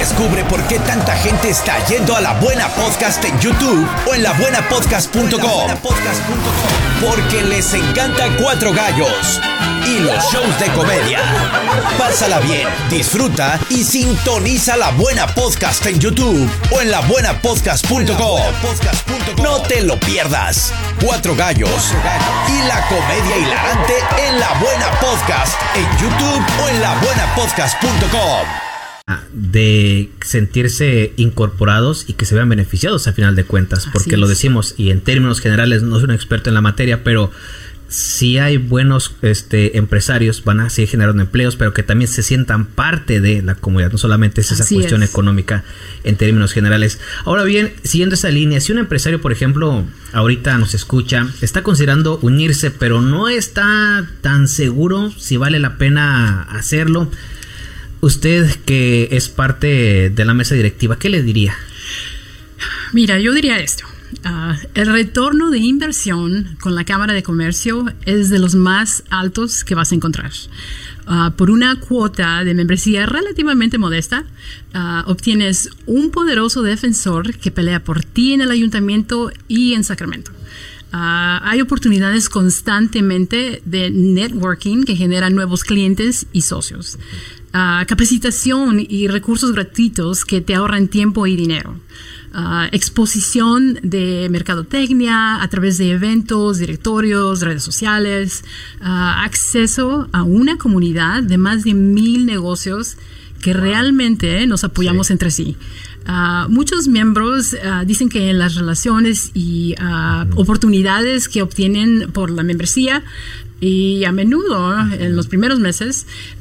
Descubre por qué tanta gente está yendo a La Buena Podcast en YouTube o en labuenapodcast.com. Porque les encanta Cuatro Gallos y los shows de comedia. Pásala bien, disfruta y sintoniza La Buena Podcast en YouTube o en labuenapodcast.com. No te lo pierdas. Cuatro Gallos y la comedia hilarante en La Buena Podcast en YouTube o en labuenapodcast.com. De sentirse incorporados y que se vean beneficiados a final de cuentas, porque lo decimos, y en términos generales no soy un experto en la materia, pero si hay buenos empresarios, van a seguir generando empleos, pero que también se sientan parte de la comunidad, no solamente es esa cuestión económica en términos generales. Ahora bien, siguiendo esa línea, si un empresario, por ejemplo, ahorita nos escucha, está considerando unirse, pero no está tan seguro si vale la pena hacerlo, usted que es parte de la mesa directiva, ¿qué le diría? Mira, yo diría esto. El retorno de inversión con la Cámara de Comercio es de los más altos que vas a encontrar. Por una cuota de membresía relativamente modesta, obtienes un poderoso defensor que pelea por ti en el ayuntamiento y en Sacramento. Hay oportunidades constantemente de networking que generan nuevos clientes y socios. Capacitación y recursos gratuitos que te ahorran tiempo y dinero. Exposición de mercadotecnia a través de eventos, directorios, redes sociales. Acceso a una comunidad de más de 1,000 negocios que realmente nos apoyamos entre sí. Muchos miembros dicen que las relaciones y oportunidades que obtienen por la membresía y a menudo en los primeros meses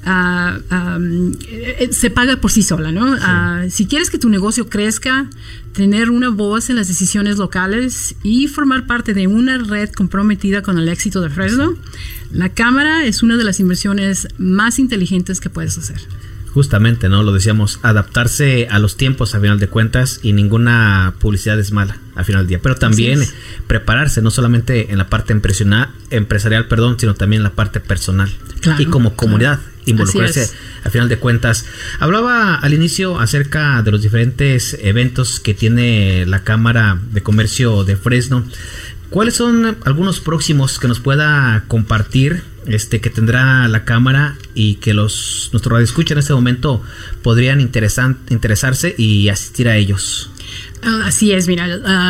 se paga por sí sola, ¿no? Si quieres que tu negocio crezca, tener una voz en las decisiones locales y formar parte de una red comprometida con el éxito de Fresno, la Cámara es una de las inversiones más inteligentes que puedes hacer. Justamente, ¿no? Lo decíamos, adaptarse a los tiempos a final de cuentas, y ninguna publicidad es mala al final del día. Pero también prepararse, no solamente en la parte empresarial, sino también en la parte personal. Claro, y como comunidad, involucrarse a final de cuentas. Hablaba al inicio acerca de los diferentes eventos que tiene la Cámara de Comercio de Fresno. ¿Cuáles son algunos próximos que nos pueda compartir que tendrá la Cámara y que nuestros radioescuchas en este momento podrían interesarse y asistir a ellos? Así es, mira,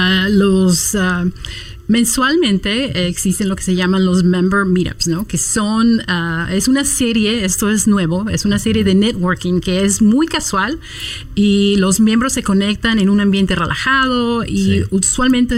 mensualmente existen lo que se llaman los member meetups, ¿no? Que son, es una serie, esto es nuevo, es una serie de networking que es muy casual y los miembros se conectan en un ambiente relajado y usualmente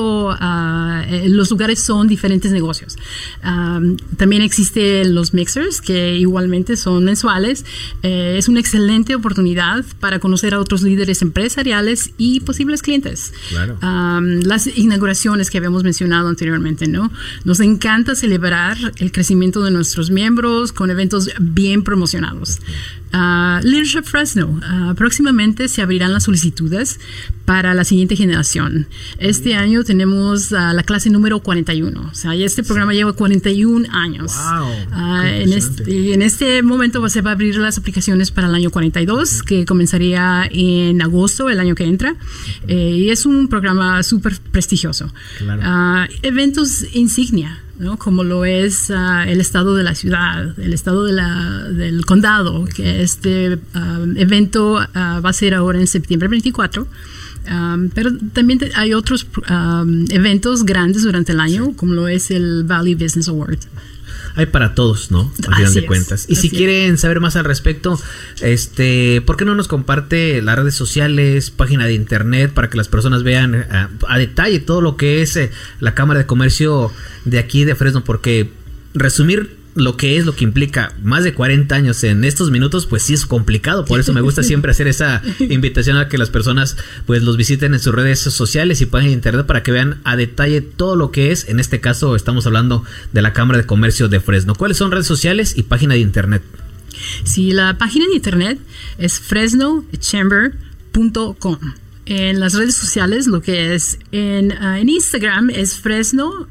los lugares son diferentes negocios. También existen los mixers que igualmente son mensuales. Es una excelente oportunidad para conocer a otros líderes empresariales y posibles clientes. Claro. Las inauguraciones que habíamos mencionado anteriormente, ¿no? Nos encanta celebrar el crecimiento de nuestros miembros con eventos bien promocionados. Leadership Fresno. Próximamente se abrirán las solicitudes para la siguiente generación. Este año tenemos la clase número 41. O sea, este programa lleva 41 años. Wow, en este momento se va a abrir las aplicaciones para el año 42, que comenzaría en agosto el año que entra. Y es un programa súper prestigioso. Claro. Eventos insignia, ¿no? Como lo es el estado de la ciudad, el estado del condado, que este evento va a ser ahora en septiembre 24. Pero también hay otros eventos grandes durante el año, como lo es el Valley Business Award. Hay para todos, ¿no? Al final de cuentas. Y si quieren saber más al respecto, ¿por qué no nos comparte las redes sociales, página de internet, para que las personas vean a detalle todo lo que es la Cámara de Comercio de aquí de Fresno? Porque resumir lo que implica más de 40 años en estos minutos, pues sí es complicado. Por eso me gusta siempre hacer esa invitación a que las personas pues los visiten en sus redes sociales y página de internet para que vean a detalle todo lo que es. En este caso estamos hablando de la Cámara de Comercio de Fresno. ¿Cuáles son redes sociales y página de internet? Sí, la página de internet es fresnochamber.com. En las redes sociales, lo que es en Instagram es Fresno_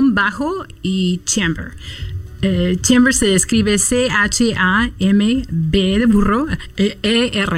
y Chamber. Chamber se escribe CHAMB de burro, ER.